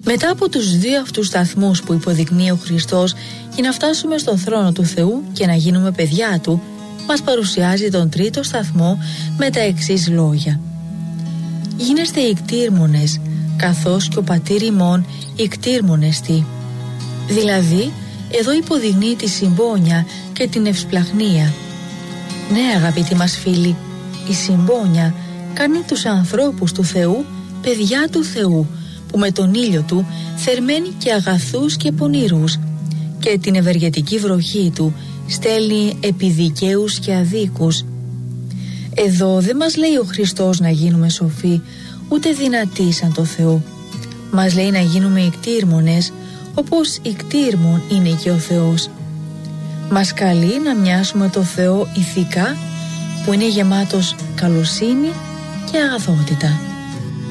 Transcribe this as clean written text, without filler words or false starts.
Μετά από τους δύο αυτούς σταθμούς που υποδεικνύει ο Χριστός για να φτάσουμε στον θρόνο του Θεού και να γίνουμε παιδιά Του, μας παρουσιάζει τον τρίτο σταθμό με τα εξής λόγια. Γίνεστε ικτήρμονες, καθώς και ο πατήρ ημών ικτήρμονεστη. Δηλαδή, εδώ υποδεικνύει τη συμπόνια και την ευσπλαχνία. Ναι, αγαπητοί μας φίλοι, η συμπόνια κάνει τους ανθρώπους του Θεού παιδιά του Θεού, που με τον ήλιο Του θερμαίνει και αγαθούς και πονηρούς, και την ευεργετική βροχή Του στέλνει επί δικαίους και αδίκους. Εδώ δεν μας λέει ο Χριστός να γίνουμε σοφοί, ούτε δυνατοί σαν το Θεό. Μας λέει να γίνουμε ικτήρμονες, όπως ικτήρμον είναι και ο Θεός. Μας καλεί να μοιάσουμε το Θεό ηθικά, που είναι γεμάτος καλοσύνη και αγαθότητα.